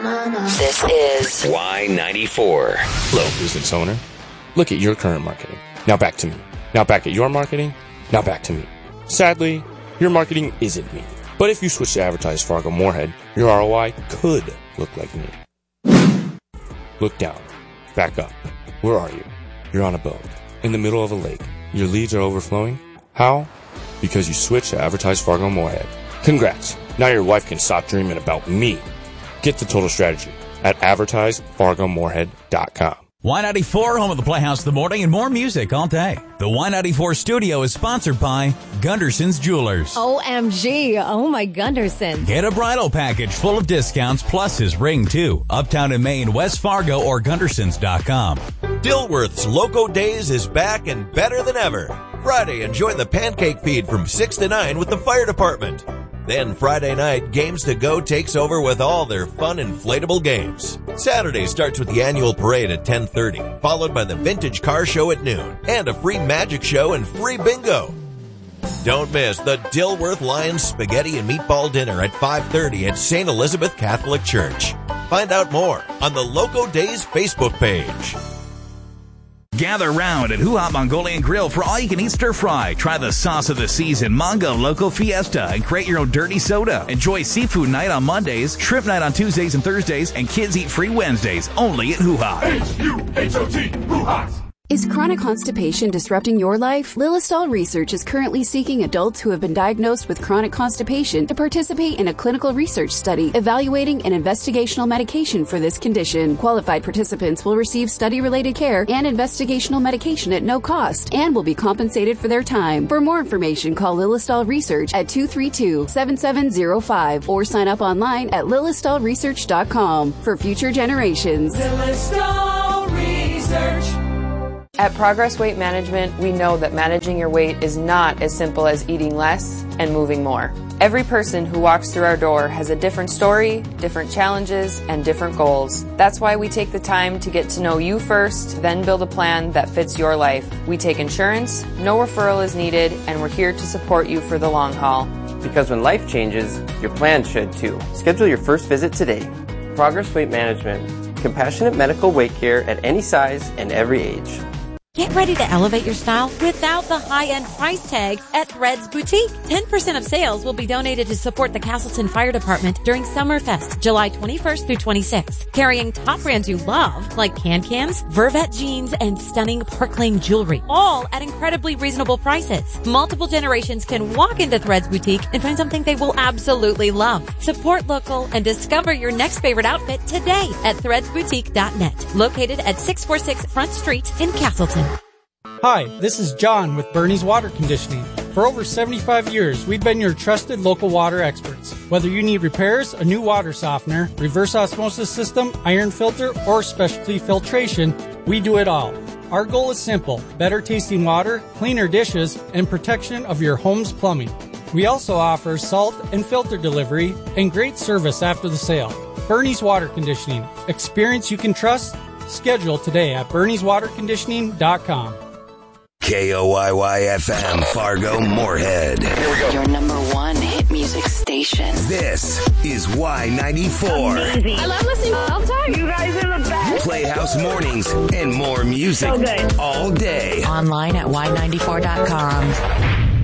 This is Y94. Hello, business owner. Look at your current marketing. Now back to me. Now back at your marketing. Now back to me. Sadly, your marketing isn't me. But if you switch to advertise Fargo-Moorhead, your ROI could look like me. Look down. Back up. Where are you? You're on a boat. In the middle of a lake. Your leads are overflowing. How? Because you switched to advertise Fargo-Moorhead. Congrats. Now your wife can stop dreaming about me. Get the total strategy at advertisefargomoorhead.com. Y94, home of the Playhouse of the Morning and more music all day. The Y94 studio is sponsored by Gunderson's Jewelers. OMG. Oh, my Gunderson. Get a bridal package full of discounts plus his ring, too. Uptown in Maine, West Fargo, or Gundersons.com. Dilworth's Loco Days is back and better than ever. Friday, enjoy the pancake feed from 6 to 9 with the fire department. Then Friday night, Games to Go takes over with all their fun inflatable games. Saturday starts with the annual parade at 10:30, followed by the vintage car show at noon, and a free magic show and free bingo. Don't miss the Dilworth Lions Spaghetti and Meatball Dinner at 5:30 at St. Elizabeth Catholic Church. Find out more on the Loco Days Facebook page. Gather round at Hoo Ha Mongolian Grill for all-you-can-eat stir-fry. Try the sauce of the season, Mongo Loco Fiesta, and create your own dirty soda. Enjoy seafood night on Mondays, shrimp night on Tuesdays and Thursdays, and kids eat free Wednesdays, only at Hoo Ha. H-U-H-O-T, Hoo Ha. Is chronic constipation disrupting your life? Lilistol Research is currently seeking adults who have been diagnosed with chronic constipation to participate in a clinical research study evaluating an investigational medication for this condition. Qualified participants will receive study-related care and investigational medication at no cost and will be compensated for their time. For more information, call Lilistol Research at 232-7705 or sign up online at lilistolresearch.com for future generations. Lilistol Research. At Progress Weight Management, we know that managing your weight is not as simple as eating less and moving more. Every person who walks through our door has a different story, different challenges, and different goals. That's why we take the time to get to know you first, then build a plan that fits your life. We take insurance, no referral is needed, and we're here to support you for the long haul. Because when life changes, your plan should too. Schedule your first visit today. Progress Weight Management. Compassionate medical weight care at any size and every age. Get ready to elevate your style without the high-end price tag at Threads Boutique. 10% of sales will be donated to support the Castleton Fire Department during Summerfest, July 21st through 26th. Carrying top brands you love, like Can-Cans, Vervet jeans, and stunning Park Lane jewelry, all at incredibly reasonable prices. Multiple generations can walk into Threads Boutique and find something they will absolutely love. Support local and discover your next favorite outfit today at threadsboutique.net, located at 646 Front Street in Castleton. Hi, this is John with Bernie's Water Conditioning. For over 75 years, we've been your trusted local water experts. Whether you need repairs, a new water softener, reverse osmosis system, iron filter, or specialty filtration, we do it all. Our goal is simple: better tasting water, cleaner dishes, and protection of your home's plumbing. We also offer salt and filter delivery and great service after the sale. Bernie's Water Conditioning. Experience you can trust. Schedule today at bernieswaterconditioning.com. KOYY-FM, Fargo Moorhead. Here we go. Your number one hit music station. This is Y94. Amazing. I love listening all the time. You guys are the best. Playhouse mornings and more music so good. all day. Online at Y94.com.